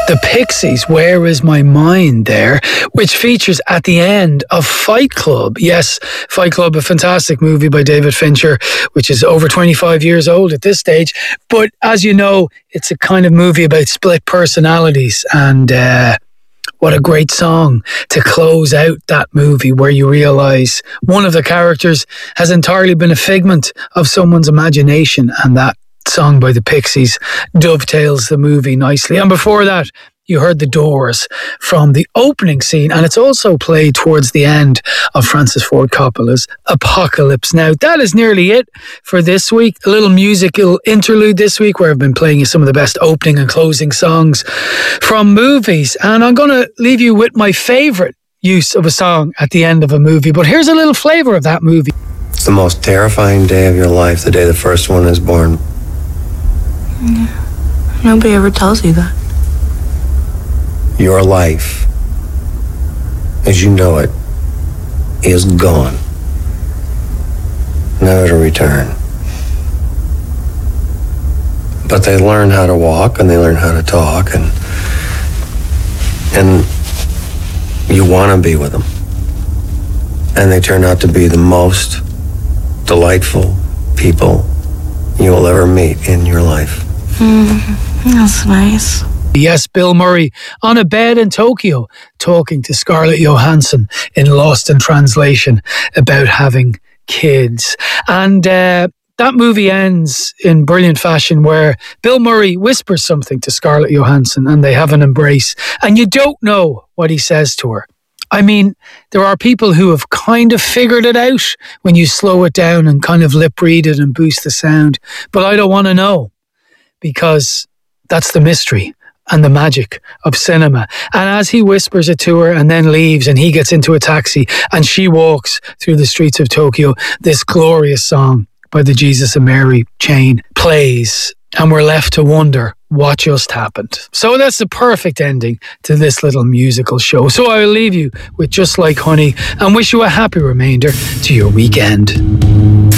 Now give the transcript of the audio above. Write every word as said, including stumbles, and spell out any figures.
The Pixies, Where Is My Mind there, which features at the end of Fight Club. Yes, Fight Club, a fantastic movie by David Fincher, which is over twenty-five years old at this stage. But as you know, it's a kind of movie about split personalities, and uh, what a great song to close out that movie, where you realise one of the characters has entirely been a figment of someone's imagination, and that song by the Pixies dovetails the movie nicely. And before that, you heard The Doors from the opening scene, and it's also played towards the end of Francis Ford Coppola's Apocalypse Now. That is nearly it for this week. A little musical interlude this week where I've been playing you some of the best opening and closing songs from movies, and I'm going to leave you with my favourite use of a song at the end of a movie. But here's a little flavour of that movie. It's the most terrifying day of your life, the day the first one is born. Yeah. Nobody ever tells you that. Your life, as you know it, is gone. Never to return. But they learn how to walk and they learn how to talk, and and you want to be with them. And they turn out to be the most delightful people you will ever meet in your life. Mm, that's nice. Yes, Bill Murray on a bed in Tokyo talking to Scarlett Johansson in Lost in Translation about having kids. And uh, that movie ends in brilliant fashion where Bill Murray whispers something to Scarlett Johansson and they have an embrace. And you don't know what he says to her. I mean, there are people who have kind of figured it out when you slow it down and kind of lip read it and boost the sound. But I don't want to know, because that's the mystery and the magic of cinema. And as he whispers it to her and then leaves and he gets into a taxi and she walks through the streets of Tokyo, this glorious song by the Jesus and Mary chain plays, and we're left to wonder what just happened. So that's the perfect ending to this little musical show. So I will leave you with Just Like Honey and wish you a happy remainder to your weekend.